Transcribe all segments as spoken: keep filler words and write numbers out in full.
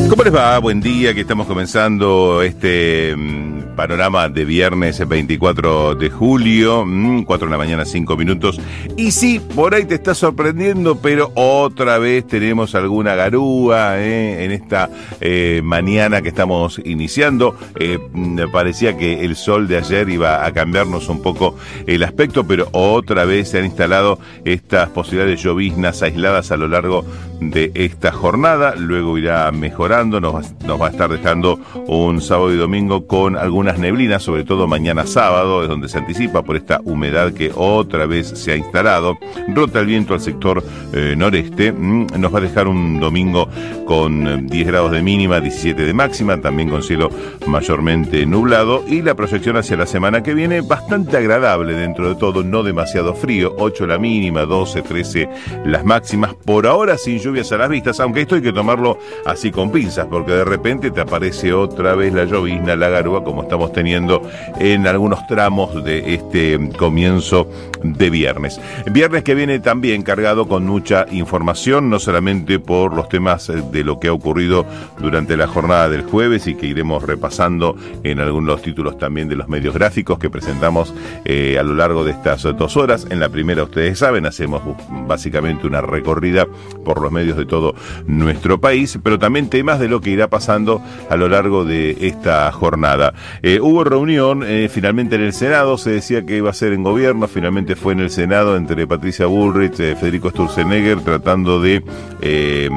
¿Cómo les va? Buen día, que estamos comenzando este mmm, panorama de viernes veinticuatro de julio, mmm, cuatro de la mañana, cinco minutos. Y sí, por ahí te está sorprendiendo, pero otra vez tenemos alguna garúa eh, en esta eh, mañana que estamos iniciando. Eh, me parecía que el sol de ayer iba a cambiarnos un poco el aspecto, pero otra vez se han instalado estas posibilidades de lloviznas aisladas a lo largo de esta jornada. Luego irá mejorando. Nos va, nos va a estar dejando un sábado y domingo con algunas neblinas, sobre todo mañana sábado, es donde se anticipa por esta humedad que otra vez se ha instalado. Rota el viento al sector eh, noreste. Nos va a dejar un domingo con diez grados de mínima, diecisiete de máxima, también con cielo mayormente nublado. Y la proyección hacia la semana que viene, bastante agradable dentro de todo, no demasiado frío. ocho la mínima, doce, trece las máximas. Por ahora sin lluvias a las vistas, aunque esto hay que tomarlo así con pinzas, porque de repente te aparece otra vez la llovizna, la garúa, como estamos teniendo en algunos tramos de este comienzo de viernes. Viernes que viene también cargado con mucha información, no solamente por los temas de lo que ha ocurrido durante la jornada del jueves y que iremos repasando en algunos títulos también de los medios gráficos que presentamos eh, a lo largo de estas dos horas. En la primera, ustedes saben, hacemos básicamente una recorrida por los medios de todo nuestro país, pero también temas de lo que irá pasando a lo largo de esta jornada. Eh, hubo reunión eh, finalmente en el Senado, se decía que iba a ser en gobierno, finalmente fue en el Senado entre Patricia Bullrich, eh, Federico Sturzenegger, tratando de eh,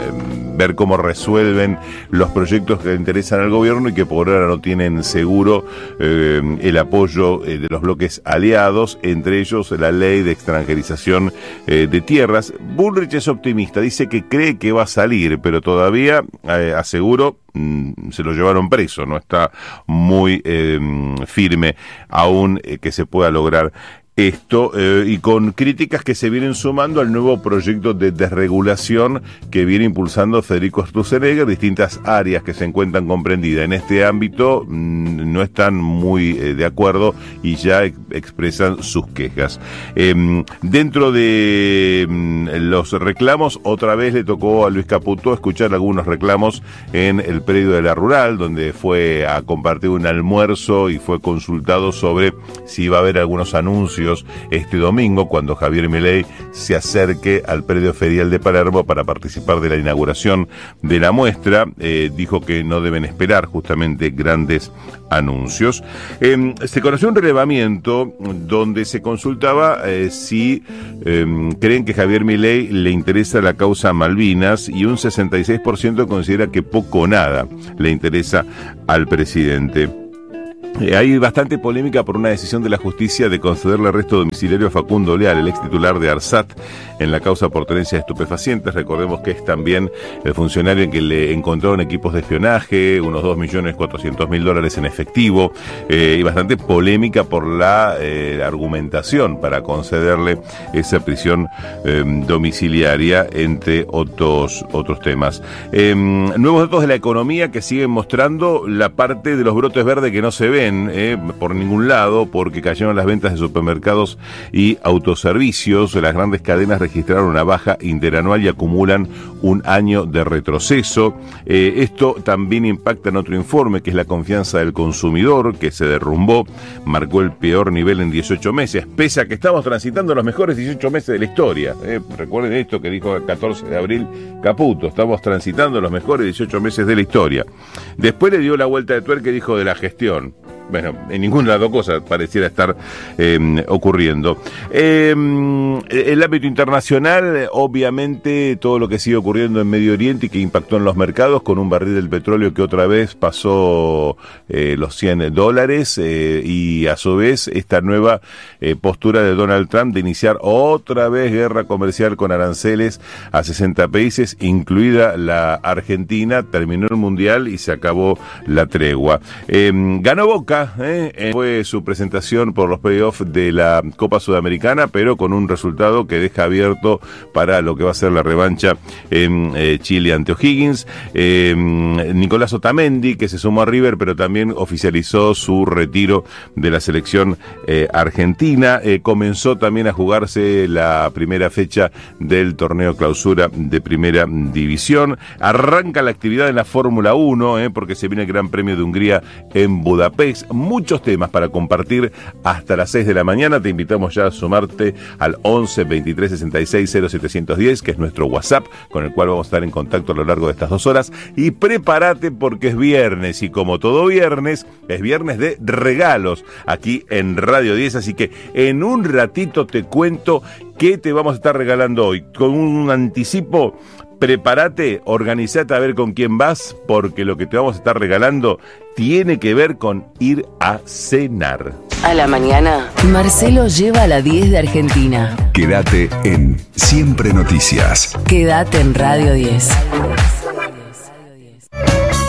ver cómo resuelven los proyectos que le interesan al gobierno y que por ahora no tienen seguro eh, el apoyo eh, de los bloques aliados, entre ellos la ley de extranjerización eh, de tierras. Bullrich es optimista, dice que cree que va a salir, pero todavía eh, aseguro mmm, se lo llevaron preso, no está muy eh, firme aún eh, que se pueda lograr esto, eh, y con críticas que se vienen sumando al nuevo proyecto de desregulación que viene impulsando Federico Sturzenegger. Distintas áreas que se encuentran comprendidas en este ámbito mmm, no están muy eh, de acuerdo y ya ex expresan sus quejas. Eh, dentro de mmm, los reclamos, otra vez le tocó a Luis Caputo escuchar algunos reclamos en el predio de la Rural, donde fue a compartir un almuerzo y fue consultado sobre si iba a haber algunos anuncios este domingo cuando Javier Milei se acerque al predio ferial de Palermo para participar de la inauguración de la muestra. Eh, dijo que no deben esperar justamente grandes anuncios. Eh, se conoció un relevamiento donde se consultaba eh, si eh, creen que Javier Milei le interesa la causa Malvinas, y un sesenta y seis por ciento considera que poco o nada le interesa al presidente. Eh, hay bastante polémica por una decisión de la justicia de concederle arresto domiciliario a Facundo Leal, el ex titular de ARSAT, en la causa por tenencia de estupefacientes. Recordemos que es también el funcionario en que le encontraron equipos de espionaje, unos dos millones cuatrocientos mil dólares en efectivo, eh, y bastante polémica por la eh, argumentación para concederle esa prisión eh, domiciliaria, entre otros, otros temas. Eh, nuevos datos de la economía que siguen mostrando la parte de los brotes verdes que no se ven Eh, por ningún lado, porque cayeron las ventas de supermercados y autoservicios. Las grandes cadenas registraron una baja interanual y acumulan un año de retroceso. Eh, esto también impacta en otro informe, que es la confianza del consumidor, que se derrumbó, marcó el peor nivel en dieciocho meses, pese a que estamos transitando los mejores dieciocho meses de la historia. Eh, recuerden esto que dijo el catorce de abril Caputo, estamos transitando los mejores dieciocho meses de la historia. Después le dio la vuelta de tuerca y dijo de la gestión. Bueno, en ninguna de las dos cosas pareciera estar eh, ocurriendo. Eh, el ámbito internacional, obviamente, todo lo que sigue ocurriendo en Medio Oriente y que impactó en los mercados, con un barril del petróleo que otra vez pasó eh, los cien dólares, eh, y a su vez esta nueva eh, postura de Donald Trump de iniciar otra vez guerra comercial con aranceles a sesenta países, incluida la Argentina. Terminó el Mundial y se acabó la tregua. Eh, ganó Boca Boca, ¿eh? Fue su presentación por los playoffs de la Copa Sudamericana, pero con un resultado que deja abierto para lo que va a ser la revancha en eh, Chile ante O'Higgins. Eh, Nicolás Otamendi, que se sumó a River, pero también oficializó su retiro de la selección eh, argentina. Eh, comenzó también a jugarse la primera fecha del torneo clausura de Primera División. Arranca la actividad en la Fórmula uno, eh, porque se viene el Gran Premio de Hungría en Budapest. Muchos temas para compartir hasta las seis de la mañana. Te invitamos ya a sumarte al once veintitrés sesenta y seis cero setecientos diez, que es nuestro WhatsApp, con el cual vamos a estar en contacto a lo largo de estas dos horas. Y prepárate porque es viernes, y como todo viernes, es viernes de regalos aquí en Radio diez, así que en un ratito te cuento qué te vamos a estar regalando hoy. Con un anticipo, prepárate, organizate a ver con quién vas, porque lo que te vamos a estar regalando tiene que ver con ir a cenar. A la mañana, Marcelo lleva a la diez de Argentina. Quédate en Siempre Noticias. Quédate en Radio diez.